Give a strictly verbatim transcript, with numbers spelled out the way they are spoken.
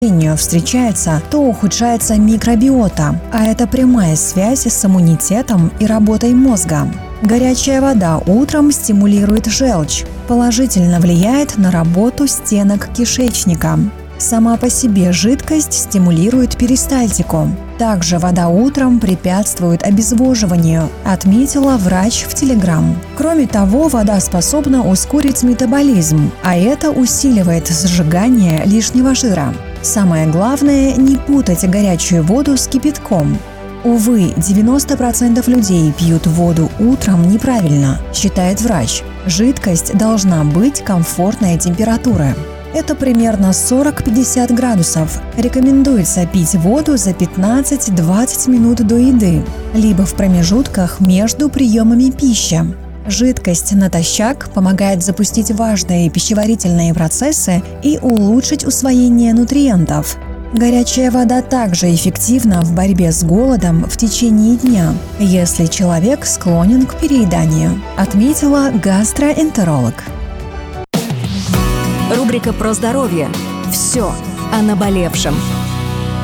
встречается, то ухудшается микробиота, а это прямая связь с иммунитетом и работой мозга. Горячая вода утром стимулирует желчь, положительно влияет на работу стенок кишечника. Сама по себе жидкость стимулирует перистальтику. Также вода утром препятствует обезвоживанию, отметила врач в Telegram. Кроме того, вода способна ускорить метаболизм, а это усиливает сжигание лишнего жира. Самое главное – не путать горячую воду с кипятком. Увы, девяносто процентов людей пьют воду утром неправильно, считает врач. Жидкость должна быть комфортной температуры. Это примерно сорок-пятьдесят градусов. Рекомендуется пить воду за пятнадцать-двадцать минут до еды, либо в промежутках между приемами пищи. Жидкость натощак помогает запустить важные пищеварительные процессы и улучшить усвоение нутриентов. Горячая вода также эффективна в борьбе с голодом в течение дня, если человек склонен к перееданию, отметила гастроэнтеролог. Рубрика про здоровье. Все о наболевшем.